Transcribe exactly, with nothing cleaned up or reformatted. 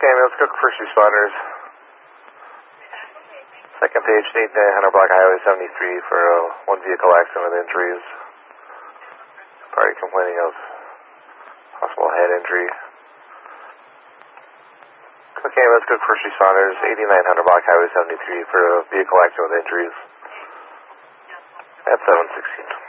Okay, let's go first responders. Second page, eighty-nine hundred block Highway seventy-three for uh, one vehicle accident with injuries. Party complaining of possible head injury. Okay, let's go first responders, eighty-nine hundred block Highway seventy-three for a vehicle accident with injuries at seven sixteen.